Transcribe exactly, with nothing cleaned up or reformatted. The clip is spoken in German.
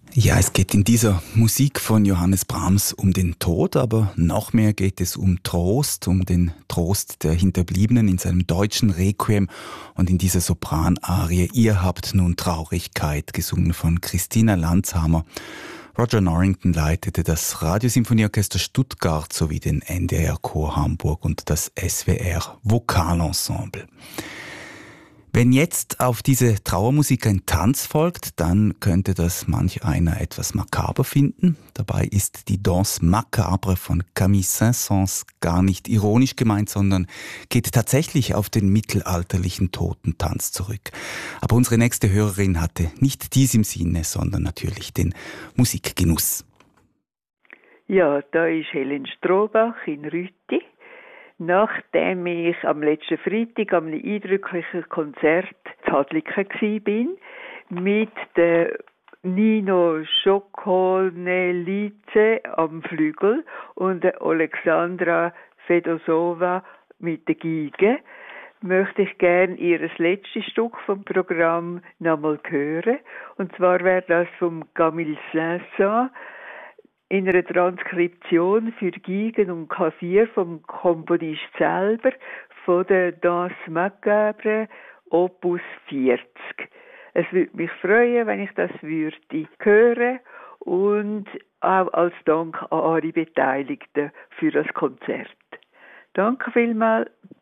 Ja, es geht in dieser Musik von Johannes Brahms um den Tod, aber noch mehr geht es um Trost, um den Trost der Hinterbliebenen in seinem deutschen Requiem und in dieser Sopranarie Ihr habt nun Traurigkeit, gesungen von Christina Landshammer. Roger Norrington leitete das Radiosymphonieorchester Stuttgart sowie den N D R Chor Hamburg und das S W R Vokalensemble. Wenn jetzt auf diese Trauermusik ein Tanz folgt, dann könnte das manch einer etwas makaber finden. Dabei ist die Danse macabre von Camille Saint-Saëns gar nicht ironisch gemeint, sondern geht tatsächlich auf den mittelalterlichen Totentanz zurück. Aber unsere nächste Hörerin hatte nicht dies im Sinne, sondern natürlich den Musikgenuss. Ja, da ist Helen Strohbach in Rütti. Nachdem ich am letzten Freitag am eindrücklichen Konzert zu Hadliken war, mit der Nino Schokonelice am Flügel und der Alexandra Fedosova mit der Geige, möchte ich gerne ihr letztes Stück vom Programm nochmal hören. Und zwar wäre das vom Camille Saint-Saëns, in einer Transkription für Geigen und Klavier vom Komponist selber von der Danse Macabre Opus vierzig. Es würde mich freuen, wenn ich das würde hören und auch als Dank an alle Beteiligten für das Konzert. Danke vielmals.